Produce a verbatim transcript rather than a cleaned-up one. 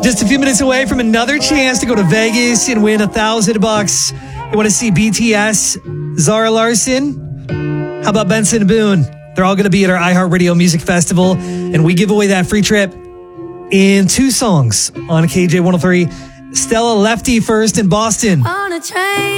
just a few minutes away from another chance to go to Vegas and win a thousand bucks. You want to see B T S, Zara Larsson? How about Benson Boone? They're all going to be at our iHeartRadio Music Festival, and we give away that free trip in two songs on K J one oh three. Stella Lefty first in Boston. On a train.